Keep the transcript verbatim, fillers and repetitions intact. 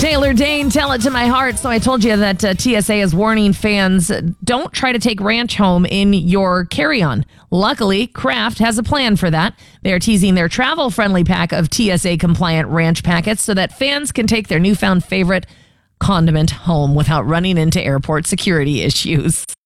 Taylor Dane, tell it to my heart. So I told you that uh, T S A is warning fans, don't try to take ranch home in your carry-on. Luckily, Kraft has a plan for that. They are teasing their travel-friendly pack of T S A-compliant ranch packets so that fans can take their newfound favorite condiment home without running into airport security issues.